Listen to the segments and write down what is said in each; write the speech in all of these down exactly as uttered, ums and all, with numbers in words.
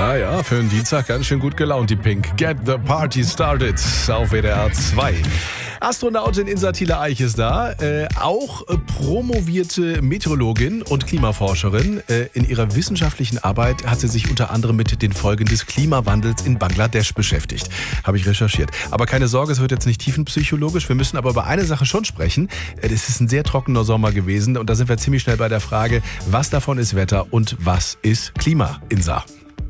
Ah ja, für einen Dienstag ganz schön gut gelaunt, die Pink. Get the Party Started auf W D R zwei. Astronautin Insatile Eich ist da, äh, auch äh, promovierte Meteorologin und Klimaforscherin. Äh, in ihrer wissenschaftlichen Arbeit hat sie sich unter anderem mit den Folgen des Klimawandels in Bangladesch beschäftigt. Habe ich recherchiert. Aber keine Sorge, es wird jetzt nicht tiefenpsychologisch. Wir müssen aber über eine Sache schon sprechen. Es ist ein sehr trockener Sommer gewesen und da sind wir ziemlich schnell bei der Frage, was davon ist Wetter und was ist Klima, Insa?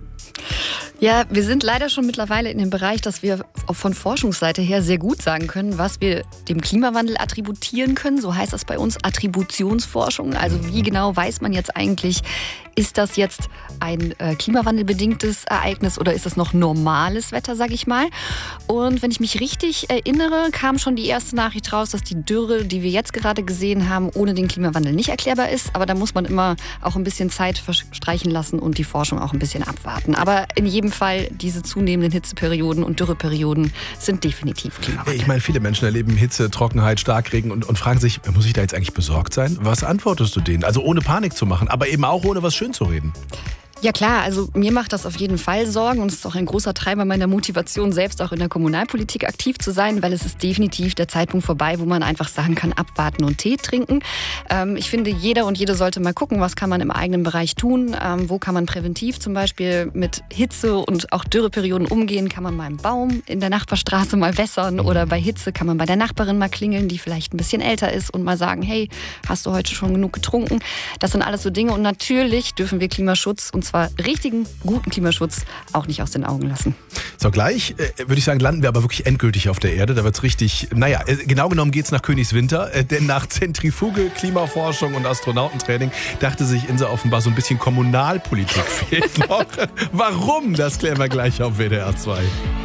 Ja, wir sind leider schon mittlerweile in dem Bereich, dass wir auch von Forschungsseite her sehr gut sagen können, was wir dem Klimawandel attributieren können. So heißt das bei uns Attributionsforschung. Also wie genau weiß man jetzt eigentlich, ist das jetzt ein äh, klimawandelbedingtes Ereignis oder ist das noch normales Wetter, sag ich mal. Und wenn ich mich richtig erinnere, kam schon die erste Nachricht raus, dass die Dürre, die wir jetzt gerade gesehen haben, ohne den Klimawandel nicht erklärbar ist. Aber da muss man immer auch ein bisschen Zeit verstreichen lassen und die Forschung auch ein bisschen abwarten. Aber in jedem Fall, diese zunehmenden Hitzeperioden und Dürreperioden sind definitiv Klimawandel. Ich meine, viele Menschen erleben Hitze, Trockenheit, Starkregen und, und fragen sich, muss ich da jetzt eigentlich besorgt sein? Was antwortest du denen? Also ohne Panik zu machen, aber eben auch ohne was schön zu reden. Ja klar, also mir macht das auf jeden Fall Sorgen und es ist auch ein großer Treiber meiner Motivation, selbst auch in der Kommunalpolitik aktiv zu sein, weil es ist definitiv der Zeitpunkt vorbei, wo man einfach sagen kann, abwarten und Tee trinken. Ähm, ich finde, jeder und jede sollte mal gucken, was kann man im eigenen Bereich tun, ähm, wo kann man präventiv zum Beispiel mit Hitze und auch Dürreperioden umgehen, kann man mal einen Baum in der Nachbarstraße mal wässern oder bei Hitze kann man bei der Nachbarin mal klingeln, die vielleicht ein bisschen älter ist und mal sagen, hey, hast du heute schon genug getrunken? Das sind alles so Dinge und natürlich dürfen wir Klimaschutz und zwar richtigen, guten Klimaschutz auch nicht aus den Augen lassen. So, gleich äh, würde ich sagen, landen wir aber wirklich endgültig auf der Erde. Da wird es richtig, naja, äh, genau genommen geht es nach Königswinter, äh, denn nach Zentrifuge, Klimaforschung und Astronautentraining dachte sich Insa offenbar so ein bisschen Kommunalpolitik fehlt noch. Warum? Das klären wir gleich auf W D R zwei.